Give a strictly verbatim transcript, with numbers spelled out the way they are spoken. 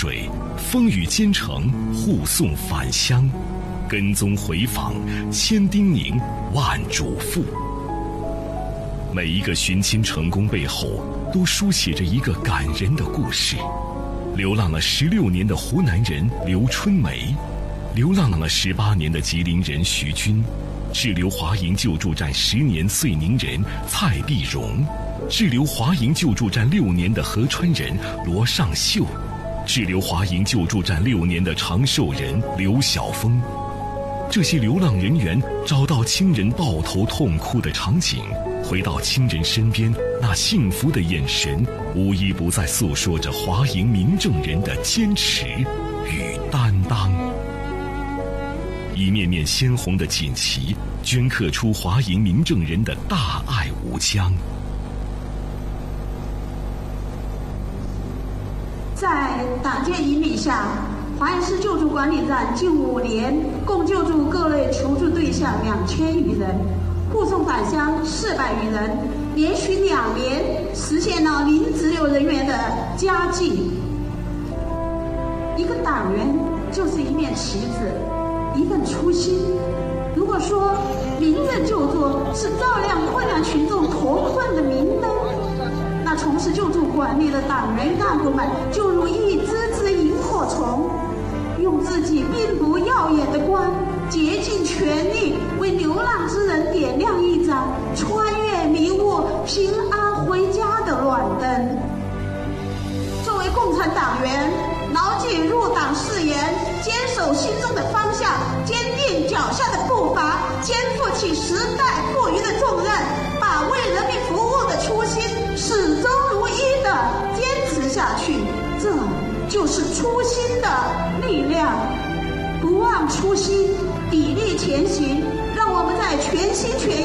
水，风雨兼程，护送返乡，跟踪回访，千叮咛万嘱咐。每一个寻亲成功背后，都书写着一个感人的故事。流浪了十六年的湖南人刘春梅，流浪了十八年的吉林人徐军，滞留华营救助站十年遂宁人蔡碧荣，滞留华营救助站六年的合川人罗尚秀，滞留华营救助站六年的长寿人刘晓峰。这些流浪人员找到亲人抱头痛哭的场景，回到亲人身边，那幸福的眼神，无一不在诉说着华营民政人的坚持与担当。一面面鲜红的锦旗，镌刻出华营民政人的大爱无疆。 在党建引领下，华营市救助管理站近五年共救助各类求助对象两千余人，护送返乡四百余人，连续两年实现了零滞留人员的佳绩。一个党员就是一面旗帜，一份初心。如果说民政救助是照亮困难群众脱困的明灯，那从事救助管理的党员干部们就如一只只萤火虫，用自己并不耀眼的光，竭尽全力为流浪之人点亮一盏穿越迷雾、平安回家的暖灯。作为共产党员，牢记入党誓言，坚守心中的方向，坚定脚下的步伐，肩负起时代赋予的重任，把为人民服务的初心始终如一地坚持下去。这就是初心的力量。不忘初心，砥砺前行，让我们在全心全